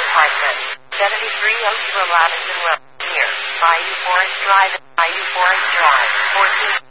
Apartment, 7302 Lavington Road, near Bayou Forest Drive, 14